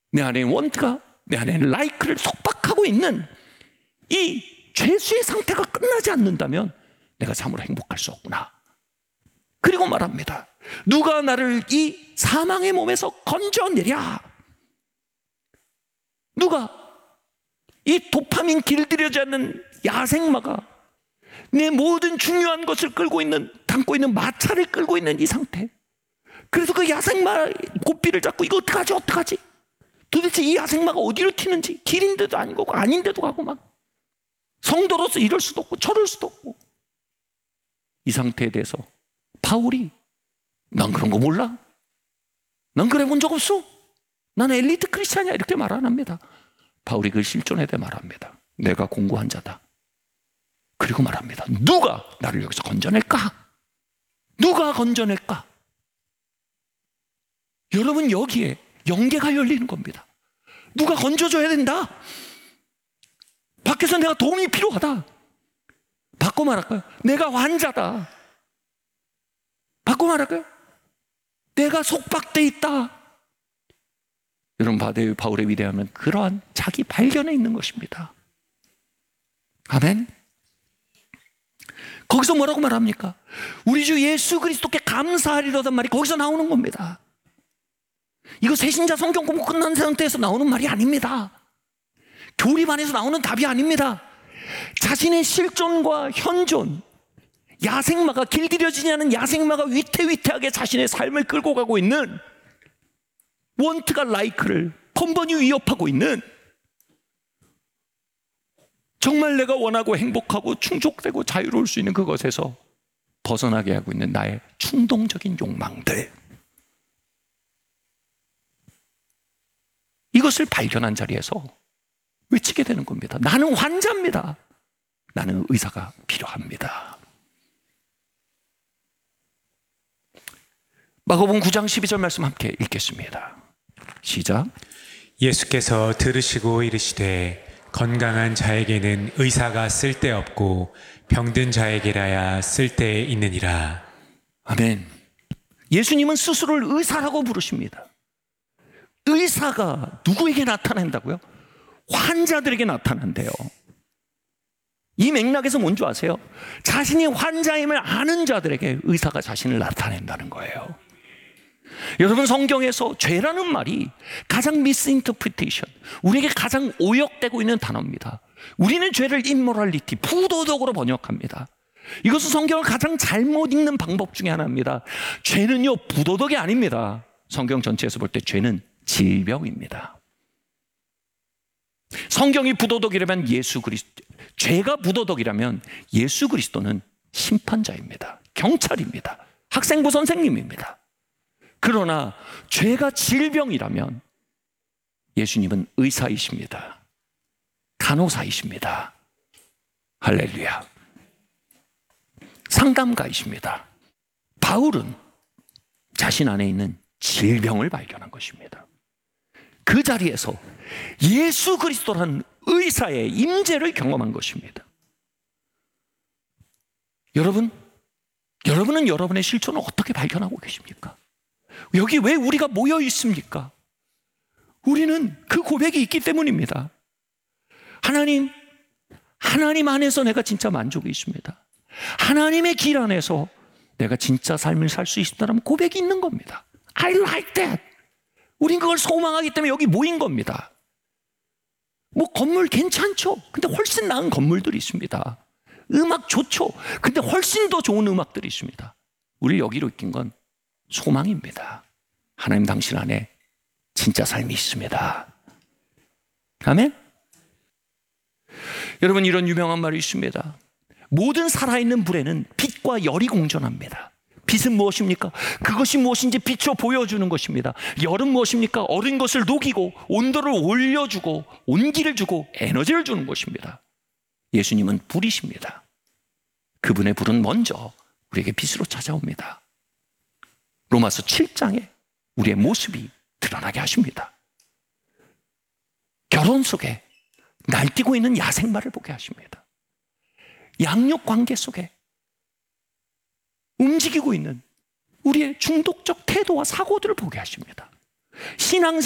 내 안에 원트가, 내 안에 라이크를 속박하고 있는 이 죄수의 상태가 끝나지 않는다면 내가 참으로 행복할 수 없구나. 그리고 말합니다. 누가 나를 이 사망의 몸에서 건져내랴. 누가 이 도파민 길들여지 않는 야생마가 내 모든 중요한 것을 담고 있는 마차를 끌고 있는 이 상태. 그래서 그 야생마 고삐를 잡고 이거 어떡하지? 도대체 이 야생마가 어디로 튀는지, 길인데도 아니고 아닌데도 가고 막 성도로서 이럴 수도 없고 저럴 수도 없고. 이 상태에 대해서 바울이 난 그런 거 몰라? 난 그래 본 적 없어? 난 엘리트 크리스찬이야 이렇게 말 안 합니다. 바울이 그 실존에 대해 말합니다. 내가 공고한 자다. 그리고 말합니다. 누가 나를 여기서 건져낼까? 누가 건져낼까? 여러분, 여기에 영계가 열리는 겁니다. 누가 건져줘야 된다. 밖에서 내가 도움이 필요하다. 바꿔 말할까요? 내가 환자다. 바꿔 말할까요? 내가 속박돼 있다. 여러분, 바울의 위대함은 그러한 자기 발견에 있는 것입니다. 아멘. 거기서 뭐라고 말합니까? 우리 주 예수 그리스도께 감사하리로단 말이 거기서 나오는 겁니다. 이거 새신자 성경 공부 끝난 상태에서 나오는 말이 아닙니다. 교리 안에서 나오는 답이 아닙니다. 자신의 실존과 현존, 야생마가 길들여지지 않은 야생마가 위태위태하게 자신의 삶을 끌고 가고 있는 원트가 라이크를 번번이 위협하고 있는, 정말 내가 원하고 행복하고 충족되고 자유로울 수 있는 그것에서 벗어나게 하고 있는 나의 충동적인 욕망들, 이것을 발견한 자리에서 외치게 되는 겁니다. 나는 환자입니다. 나는 의사가 필요합니다. 마가복음 9장 12절 말씀 함께 읽겠습니다. 시작. 예수께서 들으시고 이르시되 건강한 자에게는 의사가 쓸데없고 병든 자에게라야 쓸데 있느니라. 아멘. 예수님은 스스로를 의사라고 부르십니다. 의사가 누구에게 나타난다고요? 환자들에게 나타난대요. 이 맥락에서 뭔지 아세요? 자신이 환자임을 아는 자들에게 의사가 자신을 나타낸다는 거예요. 여러분, 성경에서 죄라는 말이 가장 미스인터프리테이션, 우리에게 가장 오역되고 있는 단어입니다. 우리는 죄를 immorality, 부도덕으로 번역합니다. 이것은 성경을 가장 잘못 읽는 방법 중에 하나입니다. 죄는요, 부도덕이 아닙니다. 성경 전체에서 볼 때 죄는 질병입니다. 성경이 부도덕이라면 예수 그리스도, 죄가 부도덕이라면 예수 그리스도는 심판자입니다. 경찰입니다. 학생부 선생님입니다. 그러나 죄가 질병이라면 예수님은 의사이십니다. 간호사이십니다. 할렐루야. 상담가이십니다. 바울은 자신 안에 있는 질병을 발견한 것입니다. 그 자리에서 예수 그리스도라는 의사의 임재를 경험한 것입니다. 여러분은 여러분의 실존을 어떻게 발견하고 계십니까? 여기 왜 우리가 모여 있습니까? 우리는 그 고백이 있기 때문입니다. 하나님 안에서 내가 진짜 만족이 있습니다. 하나님의 길 안에서 내가 진짜 삶을 살 수 있다는 고백이 있는 겁니다. I like that. 우린 그걸 소망하기 때문에 여기 모인 겁니다. 뭐 건물 괜찮죠? 근데 훨씬 나은 건물들이 있습니다. 음악 좋죠? 근데 훨씬 더 좋은 음악들이 있습니다. 우리 여기로 있긴 건 소망입니다. 하나님 당신 안에 진짜 삶이 있습니다. 아멘? 여러분, 이런 유명한 말이 있습니다. 모든 살아있는 불에는 빛과 열이 공존합니다. 빛은 무엇입니까? 그것이 무엇인지 빛으로 보여주는 것입니다. 열은 무엇입니까? 얼은 것을 녹이고 온도를 올려주고 온기를 주고 에너지를 주는 것입니다. 예수님은 불이십니다. 그분의 불은 먼저 우리에게 빛으로 찾아옵니다. 로마서 7장에 우리의 모습이 드러나게 하십니다. 결혼 속에 날뛰고 있는 야생마를 보게 하십니다. 양육 관계 속에 움직이고 있는 우리의 중독적 태도와 사고들을 보게 하십니다. 신앙